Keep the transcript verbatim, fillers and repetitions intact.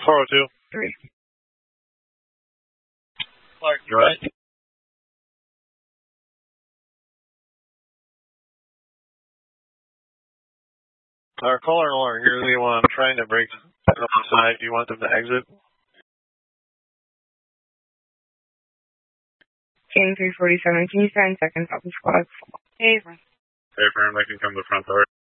four oh two. Three. Clark, you right? Our caller alarm, you're the one trying to break outside. Do you want them to exit? King three forty-seven, can you sign second top of squad? Hey, friend. Hey, friend, I can come to the front door.